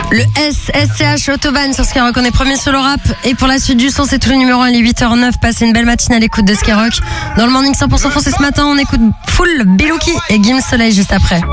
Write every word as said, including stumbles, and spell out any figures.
Le S, S C H, Autobahn sur Skyrock. On est premier sur le rap. Et pour la suite du son, c'est tout le numéro un, il est huit heures neuf. Passez une belle matinée à l'écoute de Skyrock. Dans le Morning cent pour cent français ce matin, on écoute Full, Bilouki et Gims Soleil juste après.